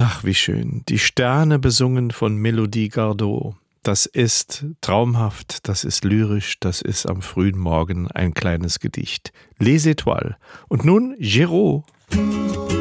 Ach, wie schön. Die Sterne besungen von Melodie Gardot. Das ist traumhaft, das ist lyrisch, das ist am frühen Morgen ein kleines Gedicht. Les Étoiles. Und nun Géraud.